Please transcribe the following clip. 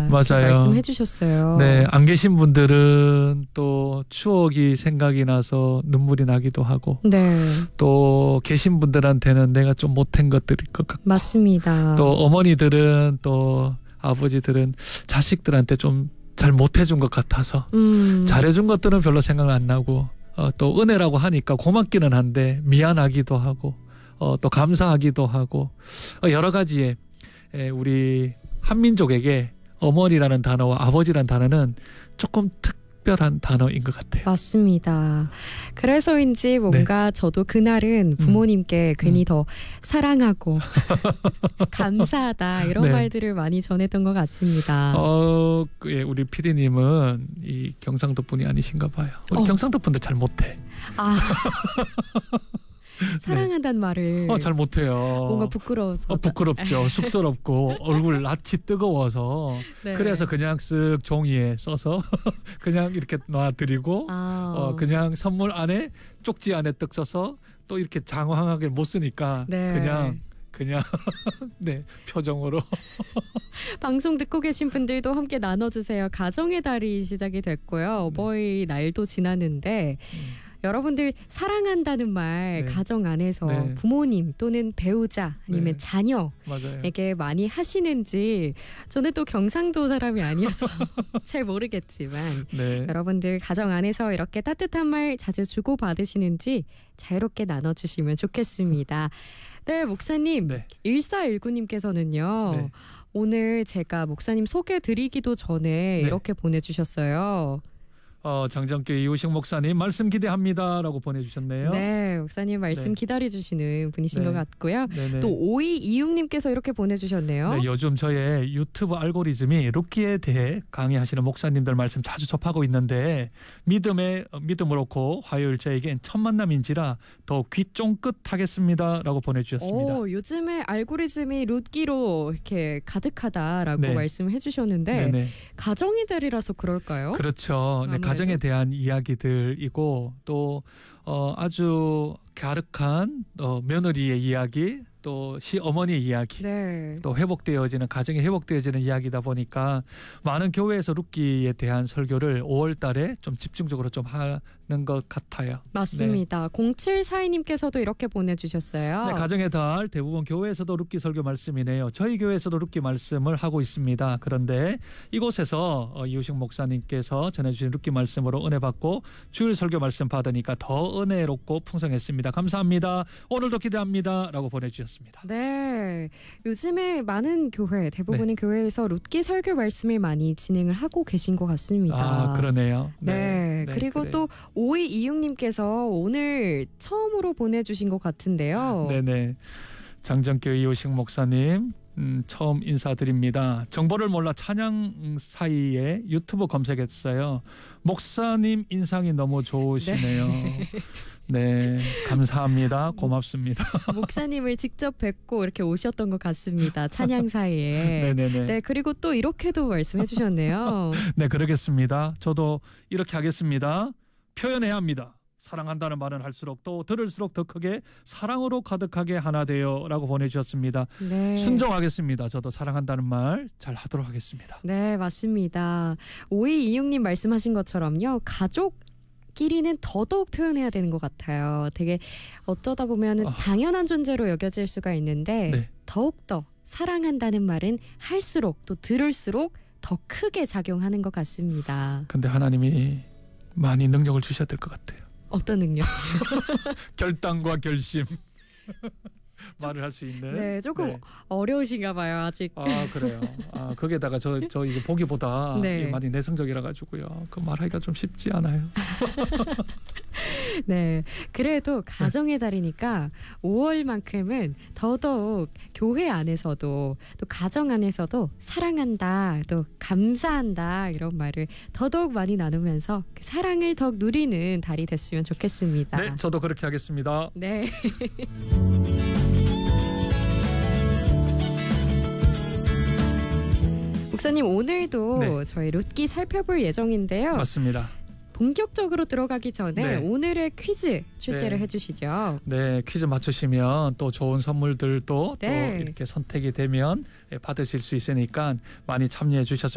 맞아요. 말씀해 주셨어요. 네, 안 계신 분들은 또 추억이 생각이 나서 눈물이 나기도 하고 네. 또 계신 분들한테는 내가 좀 못한 것들일 것 같고 맞습니다. 또 어머니들은 또 아버지들은 자식들한테 좀 잘 못해준 것 같아서 잘해준 것들은 별로 생각 안 나고 또 은혜라고 하니까 고맙기는 한데 미안하기도 하고 또 감사하기도 하고 여러 가지의 우리 한민족에게 어머니라는 단어와 아버지라는 단어는 조금 특별한 단어인 것 같아요. 맞습니다. 그래서인지 뭔가 저도 그날은 부모님께 괜히 더 사랑하고 감사하다 이런 말들을 많이 전했던 것 같습니다. 예, 우리 PD님은 이 경상도 분이 아니신가 봐요. 우리 경상도 분들 잘 못해. 사랑한다는 말을 잘 못해요. 뭔가 부끄러워서 부끄럽죠. 쑥스럽고 얼굴 낯이 뜨거워서 그래서 그냥 쓱 종이에 써서 그냥 이렇게 놔드리고 그냥 선물 안에 쪽지 안에 떡 써서 또 이렇게 장황하게 못 쓰니까 그냥 네, 표정으로 방송 듣고 계신 분들도 함께 나눠주세요. 가정의 달이 시작이 됐고요. 어버이 날도 지났는데 여러분들 사랑한다는 말 가정 안에서 부모님 또는 배우자 아니면 자녀에게 많이 하시는지 저는 또 경상도 사람이 아니어서 잘 모르겠지만 여러분들 가정 안에서 이렇게 따뜻한 말 자주 주고받으시는지 자유롭게 나눠주시면 좋겠습니다. 네, 목사님 1419님께서는요. 오늘 제가 목사님 소개드리기도 전에 이렇게 보내주셨어요. 장정교회 이우식 목사님 말씀 기대합니다 라고 보내주셨네요. 네, 목사님 말씀 기다려주시는 분이신 것 같고요. 또 5226님께서 이렇게 보내주셨네요. 네, 요즘 저의 유튜브 알고리즘이 룻기에 대해 강의하시는 목사님들 말씀 자주 접하고 있는데 믿음을 얻고 화요일 저에겐 첫 만남인지라 더 귀 쫑긋하겠습니다 라고 보내주셨습니다. 요즘에 알고리즘이 룻기로 이렇게 가득하다라고 말씀해 주셨는데 가정의 달이라서 그럴까요? 그렇죠. 가정에 대한 이야기들이고 또 아주 갸륵한 며느리의 이야기 또 시어머니의 이야기 또 회복되어지는 가정이 회복되어지는 이야기다 보니까 많은 교회에서 룻기에 대한 설교를 5월 달에 좀 집중적으로 좀 하는 것 같아요. 맞습니다. 0742님께서도 이렇게 보내주셨어요. 네, 가정의 달 대부분 교회에서도 룻기 설교 말씀이네요. 저희 교회에서도 룻기 말씀을 하고 있습니다. 그런데 이곳에서 이우식 목사님께서 전해주신 룻기 말씀으로 은혜 받고 주일 설교 말씀 받으니까 더 은혜롭고 풍성했습니다. 감사합니다. 오늘도 기대합니다 라고 보내주셨습니다. 네, 요즘에 많은 교회 대부분의 교회에서 룻기 설교 말씀을 많이 진행을 하고 계신 것 같습니다. 그러네요. 그리고 또 5226님께서 오늘 처음으로 보내주신 것 같은데요. 네네. 장정교회 이우식 목사님 처음 인사드립니다. 정보를 몰라 찬양 사이에 유튜브 검색했어요. 목사님 인상이 너무 좋으시네요. 네, 감사합니다. 고맙습니다. 목사님을 직접 뵙고 이렇게 오셨던 것 같습니다. 찬양 사이에. 네, 그리고 또 이렇게도 말씀해 주셨네요. 네, 그러겠습니다. 저도 이렇게 하겠습니다. 표현해야 합니다. 사랑한다는 말은 할수록 또 들을수록 더 크게 사랑으로 가득하게 하나 되어 라고 보내주셨습니다. 순종하겠습니다. 저도 사랑한다는 말 잘 하도록 하겠습니다. 네, 맞습니다. 5226님 말씀하신 것처럼요. 가족끼리는 더더욱 표현해야 되는 것 같아요. 되게 어쩌다 보면 당연한 존재로 여겨질 수가 있는데 더욱더 사랑한다는 말은 할수록 또 들을수록 더 크게 작용하는 것 같습니다. 근데 하나님이 많이 능력을 주셔야 될 것 같아요. 어떤 능력? 결단과 결심. 말을 할 수 있는. 네, 조금 어려우신가 봐요, 아직. 그래요. 거기에다가 저 이제 보기보다 많이 내성적이라 가지고요. 그 말하기가 좀 쉽지 않아요. 네, 그래도 가정의 달이니까 5월만큼은 더더욱 교회 안에서도 또 가정 안에서도 사랑한다, 또 감사한다 이런 말을 더더욱 많이 나누면서 사랑을 더 누리는 달이 됐으면 좋겠습니다. 네, 저도 그렇게 하겠습니다. 네. 목사님 오늘도 저희 룻기 살펴볼 예정인데요. 맞습니다. 본격적으로 들어가기 전에 오늘의 퀴즈 출제를 해주시죠. 네, 퀴즈 맞추시면 또 좋은 선물들도 또 이렇게 선택이 되면 받으실 수 있으니까 많이 참여해 주셨으면